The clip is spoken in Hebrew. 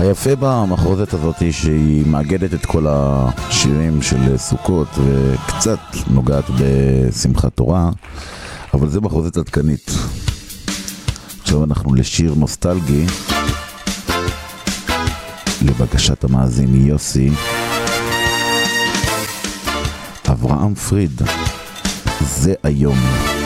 היפה במחרוזת הזאת היא שהיא מאגדת את כל השירים של סוכות וקצת נוגעת בשמחת תורה, אבל זה מחרוזת עדכנית. עכשיו אנחנו לשיר נוסטלגי לבקשת המאזין יוסי, אברהם פריד, זה היום.